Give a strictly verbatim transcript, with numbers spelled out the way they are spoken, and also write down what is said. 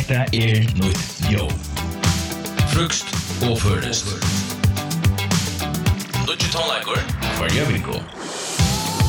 Hetta er nýtt jó. Frukst og førest. Nýtt tónleikur for Jøvico.